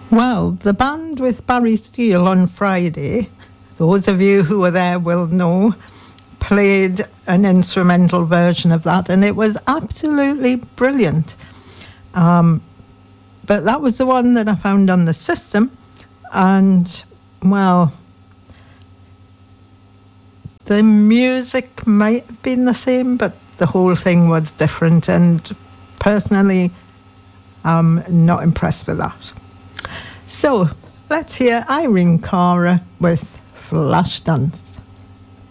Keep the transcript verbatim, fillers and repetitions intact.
Well, the band with Barry Steele on Friday, those of you who were there will know, played an instrumental version of that, and it was absolutely brilliant. Um, but that was the one that I found on the system, and, well, the music might have been the same, but the whole thing was different, and personally, I'm not impressed with that. So, let's hear Irene Cara with Flashdance.